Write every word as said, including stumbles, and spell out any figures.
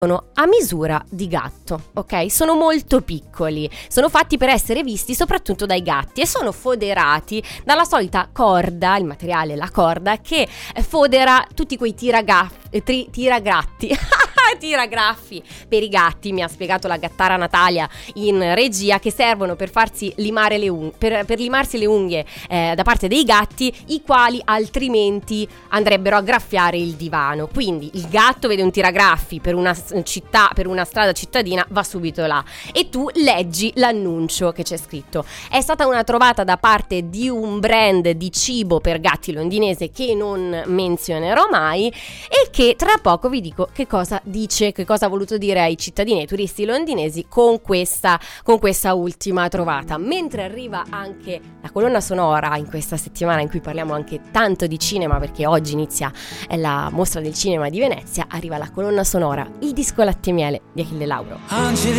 a misura di gatto, ok? Sono molto piccoli, sono fatti per essere visti soprattutto dai gatti e sono foderati dalla solita corda, il materiale, la corda che fodera tutti quei tiragaffi, tri, tiragratti tiragraffi per i gatti, mi ha spiegato la gattara Natalia in regia, che servono per farsi limare le unghie, per, per limarsi le unghie eh, da parte dei gatti, i quali altrimenti andrebbero a graffiare il divano. Quindi il gatto vede un tiragraffi per una città, per una strada cittadina, va subito là e tu leggi l'annuncio che c'è scritto. È stata una trovata da parte di un brand di cibo per gatti londinese che non menzionerò mai e che tra poco vi dico che cosa dice, che cosa ha voluto dire ai cittadini e ai turisti londinesi con questa, con questa ultima trovata. Mentre arriva anche la colonna sonora in questa settimana in cui parliamo anche tanto di cinema, perché oggi inizia la mostra del cinema di Venezia, arriva la colonna sonora, il disco Latte e Miele di Achille Lauro. Angeli